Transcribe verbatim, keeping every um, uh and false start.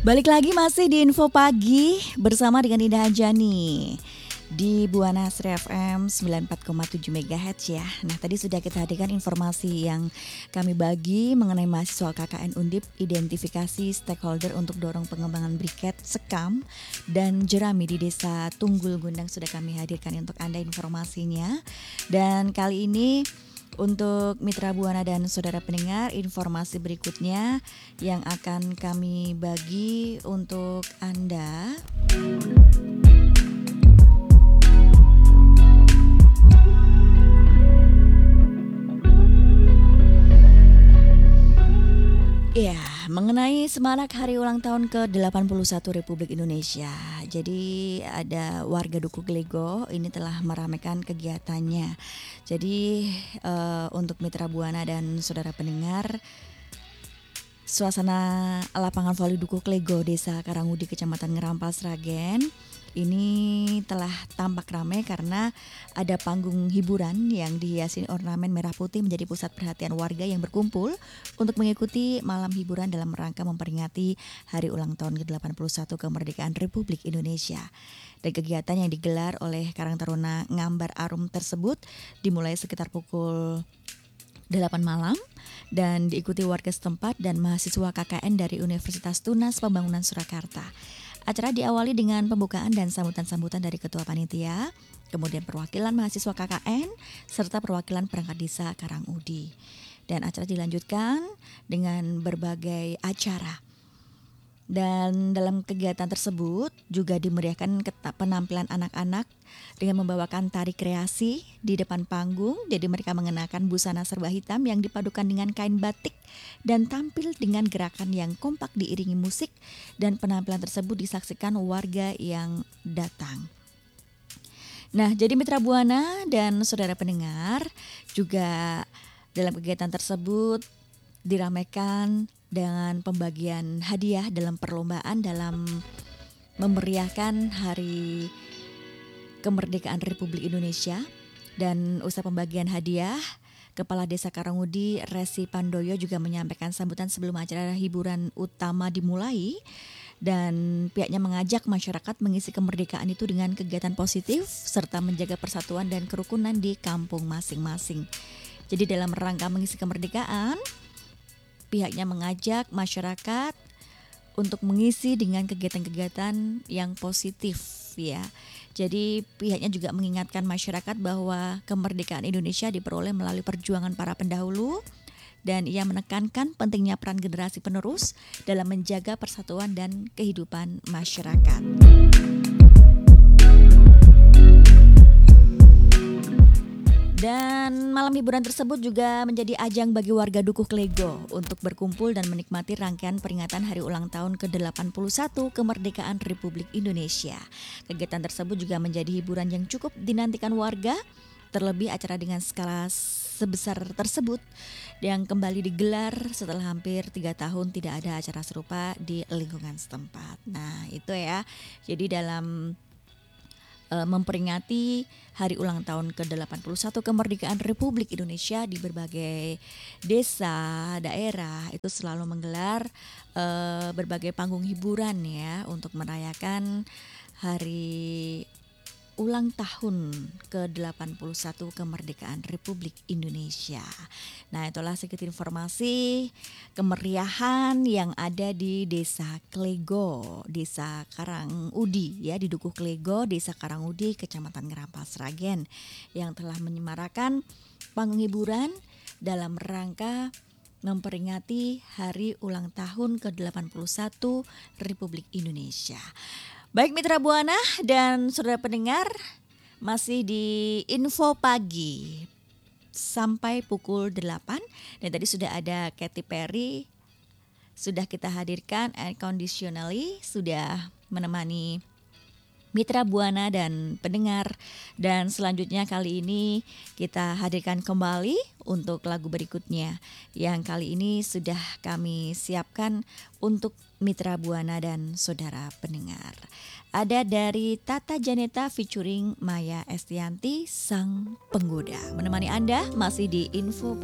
Balik lagi masih di Info Pagi bersama dengan Indah Anjani di Buana Asri F M sembilan puluh empat koma tujuh megahertz ya. Nah tadi sudah kita hadirkan informasi yang kami bagi mengenai mahasiswa K K N Undip, identifikasi stakeholder untuk dorong pengembangan briket, sekam, dan jerami di Desa Tunggul Gundang sudah kami hadirkan untuk Anda informasinya. Dan kali ini untuk Mitra Buana dan saudara pendengar, informasi berikutnya yang akan kami bagi untuk Anda. Ya, mengenai semarak hari ulang tahun ke delapan puluh satu Republik Indonesia. Jadi ada warga Duku Glego ini telah meramaikan kegiatannya. Jadi uh, untuk Mitra Buana dan saudara pendengar, suasana lapangan voli Duku Glego, Desa Karangudi, Kecamatan Ngerampal, Sragen ini telah tampak ramai karena ada panggung hiburan yang dihiasi ornamen merah putih menjadi pusat perhatian warga yang berkumpul untuk mengikuti malam hiburan dalam rangka memperingati hari ulang tahun ke delapan puluh satu kemerdekaan Republik Indonesia. Dan kegiatan yang digelar oleh Karang Taruna Ngambar Arum tersebut dimulai sekitar pukul delapan malam dan diikuti warga setempat dan mahasiswa K K N dari Universitas Tunas Pembangunan Surakarta. Acara diawali dengan pembukaan dan sambutan-sambutan dari Ketua Panitia, kemudian perwakilan mahasiswa K K N, serta perwakilan perangkat desa Karangudi. Dan acara dilanjutkan dengan berbagai acara. Dan dalam kegiatan tersebut juga dimeriahkan penampilan anak-anak dengan membawakan tari kreasi di depan panggung. Jadi mereka mengenakan busana serba hitam yang dipadukan dengan kain batik dan tampil dengan gerakan yang kompak diiringi musik, dan penampilan tersebut disaksikan warga yang datang. Nah, jadi Mitra Buana dan saudara pendengar, juga dalam kegiatan tersebut diramaikan dengan pembagian hadiah dalam perlombaan dalam memeriahkan Hari Kemerdekaan Republik Indonesia. Dan usai pembagian hadiah, Kepala Desa Karangudi Resi Pandoyo juga menyampaikan sambutan sebelum acara hiburan utama dimulai, dan pihaknya mengajak masyarakat mengisi kemerdekaan itu dengan kegiatan positif serta menjaga persatuan dan kerukunan di kampung masing-masing. Jadi dalam rangka mengisi kemerdekaan, pihaknya mengajak masyarakat untuk mengisi dengan kegiatan-kegiatan yang positif ya. Jadi pihaknya juga mengingatkan masyarakat bahwa kemerdekaan Indonesia diperoleh melalui perjuangan para pendahulu, dan ia menekankan pentingnya peran generasi penerus dalam menjaga persatuan dan kehidupan masyarakat. Dan malam hiburan tersebut juga menjadi ajang bagi warga Dukuh Glego untuk berkumpul dan menikmati rangkaian peringatan hari ulang tahun ke delapan puluh satu kemerdekaan Republik Indonesia. Kegiatan tersebut juga menjadi hiburan yang cukup dinantikan warga, terlebih acara dengan skala sebesar tersebut yang kembali digelar setelah hampir tiga tahun tidak ada acara serupa di lingkungan setempat. Nah itu ya, jadi dalam memperingati hari ulang tahun ke delapan puluh satu kemerdekaan Republik Indonesia di berbagai desa, daerah itu selalu menggelar uh, berbagai panggung hiburan ya untuk merayakan hari ulang tahun ke delapan puluh satu kemerdekaan Republik Indonesia. Nah, itulah sedikit informasi kemeriahan yang ada di Desa Glego, Desa Karangudi ya, di Dukuh Glego, Desa Karangudi, Kecamatan Ngerampal, Sragen, yang telah menyemarakan panggung hiburan dalam rangka memperingati hari ulang tahun ke delapan puluh satu Republik Indonesia. Baik Mitra Buana dan saudara pendengar, masih di Info Pagi sampai pukul delapan, dan tadi sudah ada Katy Perry, sudah kita hadirkan unconditionally, sudah menemani Mitra Buana dan pendengar. Dan selanjutnya kali ini kita hadirkan kembali untuk lagu berikutnya yang kali ini sudah kami siapkan untuk Mitra Buana dan saudara pendengar. Ada dari Tata Janeta featuring Maya Estianti, Sang Penggoda. Menemani Anda masih di Info Pagi.